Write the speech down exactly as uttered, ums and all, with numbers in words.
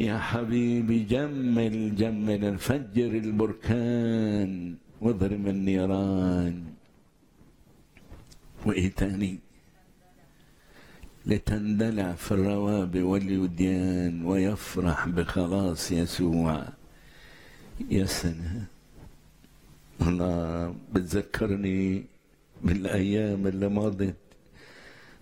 يا حبيبي جمل جمل، فجر البركان واضرم النيران. وايه تاني؟ لتندلع في الروابي واليديان ويفرح بخلاص يسوع. يا سلام، والله بتذكرني بالايام اللي مضت